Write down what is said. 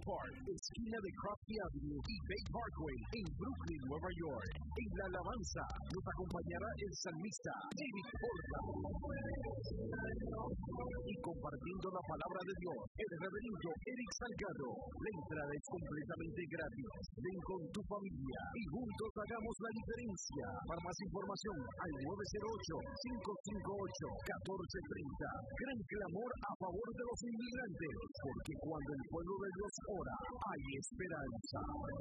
Park, esquina de Crosby Avenue y Bay Parkway en Brooklyn, Nueva York. En la alabanza nos acompañará el salmista Eric Porta. Y compartiendo la palabra de Dios, el reverendo Eric Salgado. La entrada es completamente gratis. Ven con tu familia y juntos hagamos la diferencia. Para más información, al 908-558-1430. Gran clamor a favor de los inmigrantes, porque cuando el pueblo de Dios ora, hay esperanza.